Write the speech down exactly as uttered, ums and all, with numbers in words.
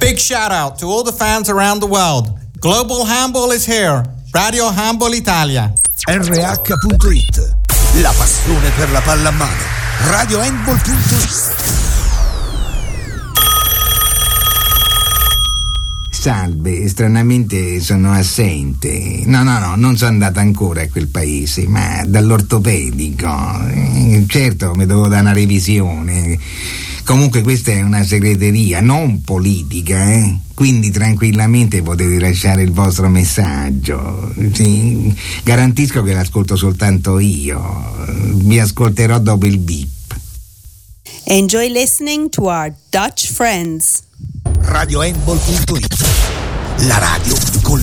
big shout out to all the fans around the world. Global Handball is here. Radio Handball Italia. R H punto it. La passione per la pallamano. Radio Handball punto it. Salve, stranamente sono assente. No, no, no, non sono andata ancora a quel paese, ma dall'ortopedico. Eh, certo, mi devo dare una revisione. Comunque questa è una segreteria, non politica, eh? Quindi tranquillamente potete lasciare il vostro messaggio. Sì? Garantisco che l'ascolto soltanto io. Vi ascolterò dopo il beep. Enjoy listening to our Dutch friends. Radio Handball punto it. La radio con